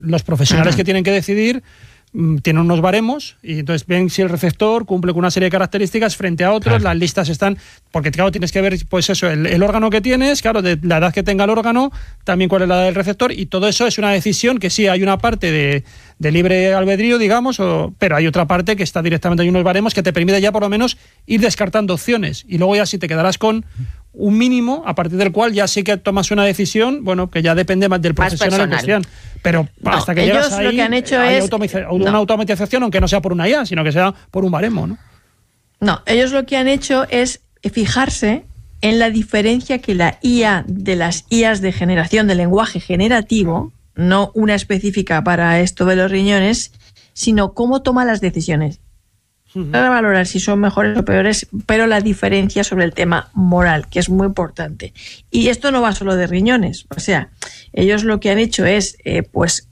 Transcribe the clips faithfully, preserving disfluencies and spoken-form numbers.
los profesionales Ajá. que tienen que decidir tienen unos baremos y entonces ven si el receptor cumple con una serie de características frente a otros, claro. Las listas están, porque claro, tienes que ver pues eso, el, el órgano que tienes, claro, de la edad que tenga el órgano, también cuál es la edad del receptor, y todo eso es una decisión que sí, hay una parte de, de libre albedrío, digamos, o, pero hay otra parte que está directamente, hay unos baremos que te permite ya por lo menos ir descartando opciones, y luego ya sí te quedarás con un mínimo a partir del cual ya sí que tomas una decisión, bueno, que ya depende más del profesional en cuestión. Pero no, hasta que ellos llegas ahí, lo que han hecho hay es automatiza- no. una automatización, aunque no sea por una I A, sino que sea por un baremo, ¿no? No, ellos lo que han hecho es fijarse en la diferencia que la I A de las I As de generación de lenguaje generativo, no una específica para esto de los riñones, sino cómo toma las decisiones. Para valorar si son mejores o peores, pero la diferencia sobre el tema moral, que es muy importante. Y esto no va solo de riñones, o sea, ellos lo que han hecho es eh, pues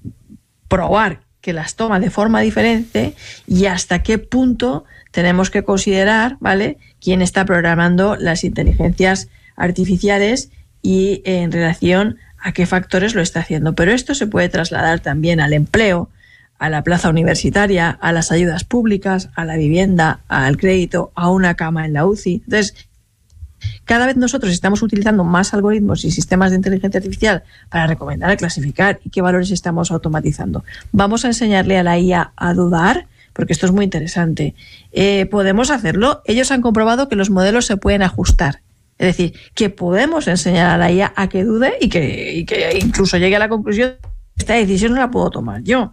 probar que las toma de forma diferente y hasta qué punto tenemos que considerar, ¿vale?, quién está programando las inteligencias artificiales y eh, en relación a qué factores lo está haciendo. Pero esto se puede trasladar también al empleo, a la plaza universitaria, a las ayudas públicas, a la vivienda, al crédito, a una cama en la U C I. Entonces, cada vez nosotros estamos utilizando más algoritmos y sistemas de inteligencia artificial para recomendar, clasificar y qué valores estamos automatizando. Vamos a enseñarle a la I A a dudar, porque esto es muy interesante. Eh, ¿Podemos hacerlo? Ellos han comprobado que los modelos se pueden ajustar. Es decir, que podemos enseñar a la I A a que dude y que, y que incluso llegue a la conclusión esta decisión no la puedo tomar yo.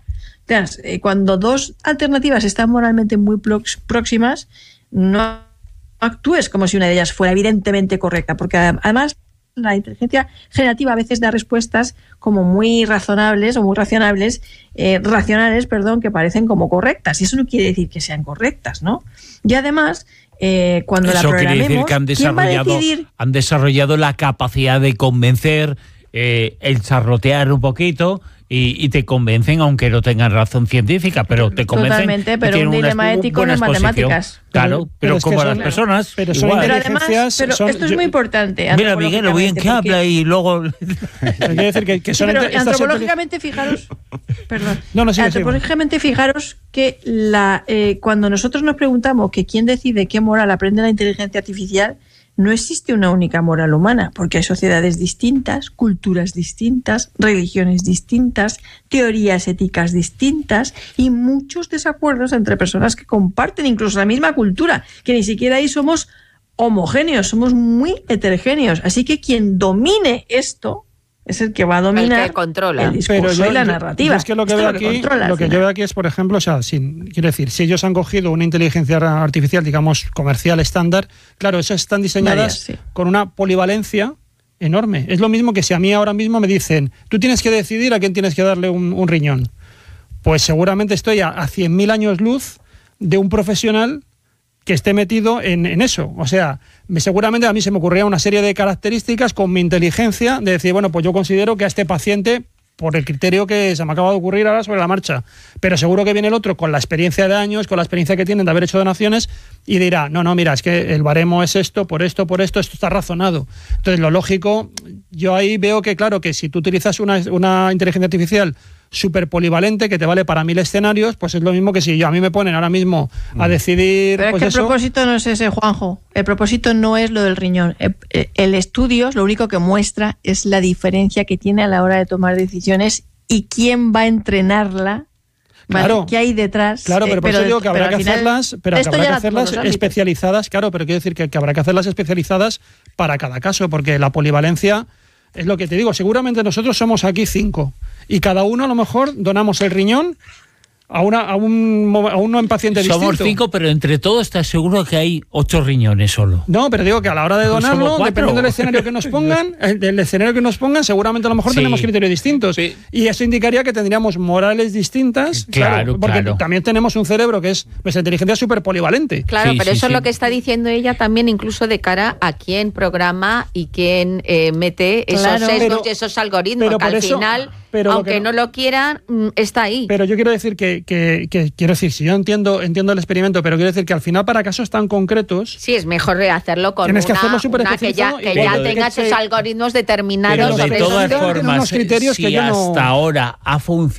Cuando dos alternativas están moralmente muy próximas, no actúes como si una de ellas fuera evidentemente correcta, porque además la inteligencia generativa a veces da respuestas como muy razonables o muy racionables, eh, racionales, perdón, que parecen como correctas, y eso no quiere decir que sean correctas, ¿no? Y además, eh, cuando eso la programemos, quiere decir que han ¿quién va a desarrollado, decidir? han desarrollado la capacidad de convencer, eh, el charlotear un poquito. Y, y te convencen, aunque no tengan razón científica, pero te convencen. Totalmente, pero un dilema ético no es matemáticas. Claro, pero, pero es como son, las personas. Pero, son pero además, pero son, esto es yo, muy importante. Mira, Miguel, lo bien que habla y luego. Quiero decir que, que son sí, pero entre, antropológicamente, fijaros. Perdón. No, no, sí, antropológicamente, sí, fijaros que la, eh, cuando nosotros nos preguntamos que quién decide qué moral aprende la inteligencia artificial, no existe una única moral humana, porque hay sociedades distintas, culturas distintas, religiones distintas, teorías éticas distintas y muchos desacuerdos entre personas que comparten incluso la misma cultura, que ni siquiera ahí somos homogéneos, somos muy heterogéneos. Así que quien domine esto es el que va a dominar el, que controla. el discurso Pero yo, y la yo, narrativa. Yo es que lo que veo aquí, que lo que yo veo aquí es, por ejemplo, o sea, sin, quiero decir, si ellos han cogido una inteligencia artificial, digamos, comercial estándar, claro, esas están diseñadas Varias, sí. con una polivalencia enorme. Es lo mismo que si a mí ahora mismo me dicen, tú tienes que decidir a quién tienes que darle un, un riñón. Pues seguramente estoy a, a cien mil años luz de un profesional que esté metido en, en eso. O sea, me, seguramente a mí se me ocurría una serie de características con mi inteligencia de decir, bueno, pues yo considero que a este paciente, por el criterio que se me acaba de ocurrir ahora sobre la marcha, pero seguro que viene el otro con la experiencia de años, con la experiencia que tienen de haber hecho donaciones y dirá, no, no, mira, es que el baremo es esto, por esto, por esto, esto está razonado. Entonces, lo lógico, yo ahí veo que, claro, que si tú utilizas una, una inteligencia artificial súper polivalente que te vale para mil escenarios, pues es lo mismo que si yo, a mí me ponen ahora mismo a decidir. Pero pues es que eso. El propósito no es ese, Juanjo. El propósito no es lo del riñón. El, el estudio lo único que muestra es la diferencia que tiene a la hora de tomar decisiones y quién va a entrenarla. ¿Vale? Claro, ¿qué hay detrás? Claro, pero por eh, pero, eso digo que habrá que final, hacerlas, pero que habrá que hacerlas especializadas, claro, pero quiero decir que, que habrá que hacerlas especializadas para cada caso, porque la polivalencia es lo que te digo, seguramente nosotros somos aquí cinco y cada uno a lo mejor donamos el riñón a una a un a uno en paciente distinto. Somos cinco, pero entre todos estás seguro que hay ocho riñones solo. No, pero digo que a la hora de donarlo, dependiendo del escenario que nos pongan, del escenario que nos pongan, seguramente a lo mejor sí. tenemos criterios distintos. Sí. Y eso indicaría que tendríamos morales distintas. Claro, claro porque claro. también tenemos un cerebro que es, nuestra inteligencia es súper polivalente. Claro, sí, pero sí, eso sí. es lo que está diciendo ella también, incluso de cara a quién programa y quién eh, mete esos claro, sesgos pero, y esos algoritmos, pero que al eso, final, pero aunque que no, no lo quieran, está ahí. Pero yo quiero decir que, que, que quiero decir, si yo entiendo entiendo el experimento, pero quiero decir que al final para casos tan concretos sí, es mejor hacerlo con tienes una, que hacerlo súper una que ya, que pero, ya tenga que, esos algoritmos determinados. Pero de sobre todas eso. formas, criterios si que yo hasta no... ahora ha funcionado